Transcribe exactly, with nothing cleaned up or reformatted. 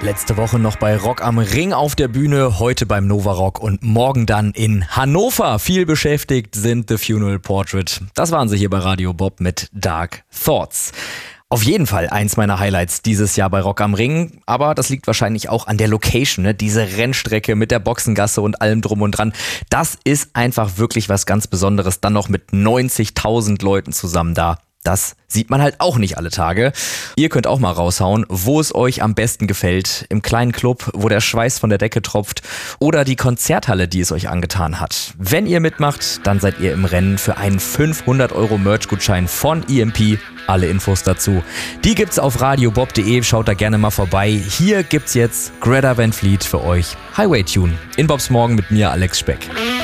Letzte Woche noch bei Rock am Ring auf der Bühne, heute beim Nova Rock und morgen dann in Hannover. Viel beschäftigt sind The Funeral Portrait. Das waren sie hier bei Radio Bob mit Dark Thoughts. Auf jeden Fall eins meiner Highlights dieses Jahr bei Rock am Ring, aber das liegt wahrscheinlich auch an der Location, ne? Diese Rennstrecke mit der Boxengasse und allem drum und dran. Das ist einfach wirklich was ganz Besonderes, dann noch mit neunzigtausend Leuten zusammen da. Das sieht man halt auch nicht alle Tage. Ihr könnt auch mal raushauen, wo es euch am besten gefällt. Im kleinen Club, wo der Schweiß von der Decke tropft. Oder die Konzerthalle, die es euch angetan hat. Wenn ihr mitmacht, dann seid ihr im Rennen für einen fünfhundert Euro Merch-Gutschein von E M P. Alle Infos dazu, die gibt's auf radiobob punkt de. Schaut da gerne mal vorbei. Hier gibt's jetzt Greta Van Fleet für euch. Highway Tune. In Bobs Morgen mit mir, Alex Speck.